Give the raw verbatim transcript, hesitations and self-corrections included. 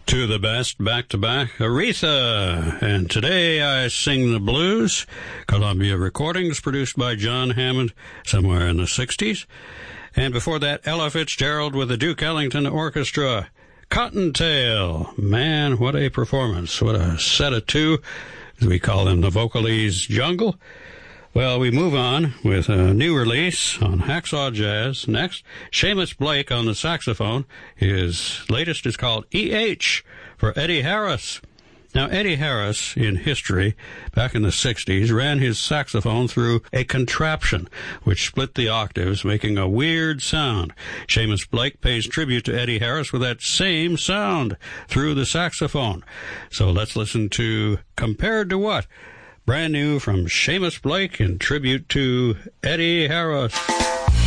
To the best, back-to-back, Aretha. And today I sing the blues. Columbia Recordings, produced by John Hammond, somewhere in the sixties. And before that, Ella Fitzgerald with the Duke Ellington Orchestra. Cottontail. Man, what a performance. What a set of two, as we call them, the Vocalese Jungle. Well, we move on with a new release on Hacksaw Jazz. Next, Seamus Blake on the saxophone. His latest is called E H for Eddie Harris. Now, Eddie Harris, in history, back in the sixties, ran his saxophone through a contraption which split the octaves, making a weird sound. Seamus Blake pays tribute to Eddie Harris with that same sound through the saxophone. So let's listen to Compared to What? Brand new from Seamus Blake in tribute to Eddie Harris.